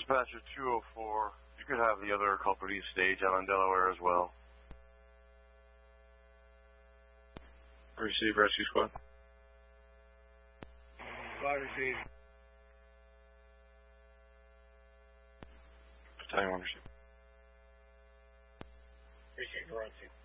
Dispatcher 204, you could have the other culprit East Stage out on Delaware as well. Receive rescue squad. Squad receive. Battalion ownership. Appreciate your run,